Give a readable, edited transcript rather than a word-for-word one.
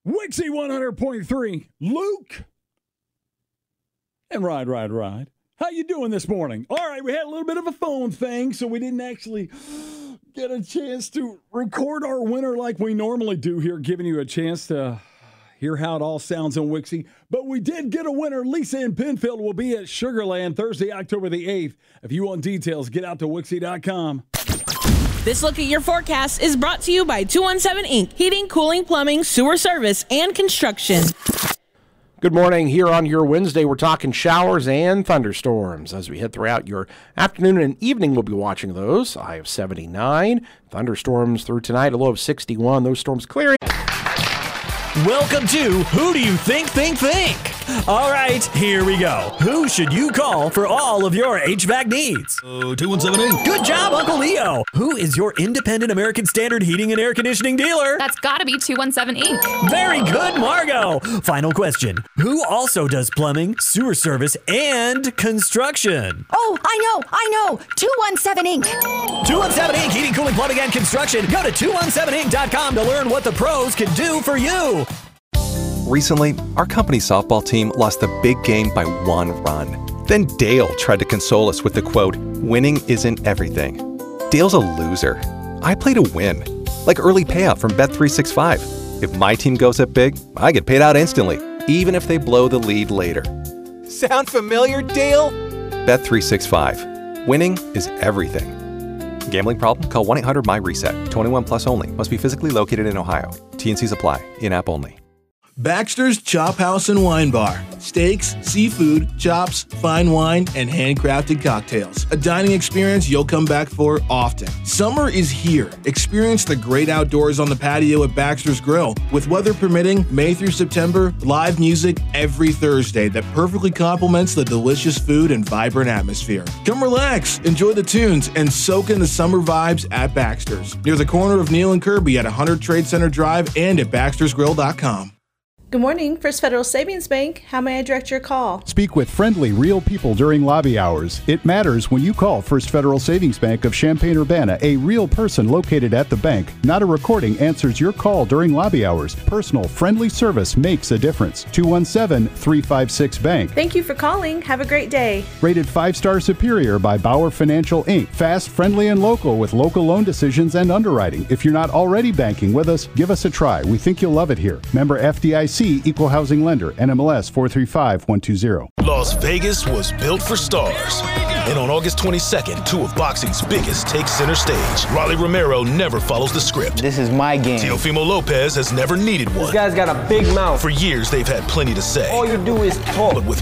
Wixie 100.3, Luke. And Ride. How you doing this morning? All right, we had a little bit of a phone thing, so we didn't actually get a chance to record our winner like we normally do here, giving you a chance to hear how it all sounds in Wixie. But we did get a winner. Lisa in Penfield will be at Sugarland Thursday, October the 8th. If you want details, get out to Wixie.com. This look at your forecast is brought to you by 217 Inc. Heating, cooling, plumbing, sewer service, and construction. Good morning. Here on your Wednesday, we're talking showers and thunderstorms. As we head throughout your afternoon and evening, we'll be watching those. High of 79. Thunderstorms through tonight, a low of 61. Those storms clearing. Welcome to Who Do You Think? All right, here we go. Who should you call for all of your HVAC needs? 2178. Good job, Uncle Leo. Who is your independent American Standard heating and air conditioning dealer? That's gotta be 217 Inc. Very good, Margot. Final question. Who also does plumbing, sewer service, and construction? Oh, I know. 217 Inc. 217 Inc. Heating, cooling, plumbing, and construction. Go to 217inc.com to learn what the pros can do for you. Recently, our company softball team lost the big game by 1 run. Then Dale tried to console us with the quote, "Winning isn't everything." Dale's a loser. I play to win. Like early payout from Bet365. If my team goes up big, I get paid out instantly, even if they blow the lead later. Sound familiar, Dale? Bet365. Winning is everything. Gambling problem? Call 1-800-MY-RESET. 21 plus only. Must be physically located in Ohio. T&Cs apply. In-app only. Baxter's Chop House and Wine Bar. Steaks, seafood, chops, fine wine, and handcrafted cocktails. A dining experience you'll come back for often. Summer is here. Experience the great outdoors on the patio at Baxter's Grill. With weather permitting, May through September, live music every Thursday that perfectly complements the delicious food and vibrant atmosphere. Come relax, enjoy the tunes, and soak in the summer vibes at Baxter's. Near the corner of Neal and Kirby at 100 Trade Center Drive and at baxtersgrill.com. Good morning, First Federal Savings Bank. How may I direct your call? Speak with friendly, real people during lobby hours. It matters when you call First Federal Savings Bank of Champaign-Urbana. A real person located at the bank, not a recording, answers your call during lobby hours. Personal, friendly service makes a difference. 217-356-BANK. Thank you for calling. Have a great day. Rated 5-star superior by Bauer Financial, Inc. Fast, friendly, and local with local loan decisions and underwriting. If you're not already banking with us, give us a try. We think you'll love it here. Member FDIC, Equal Housing Lender, NMLS 435120. Las Vegas was built for stars. And on August 22nd, 2 of boxing's biggest take center stage. Rolly Romero never follows the script. This is my game. Teofimo Lopez has never needed one. This guy's got a big mouth. For years, they've had plenty to say. All you do is talk. But with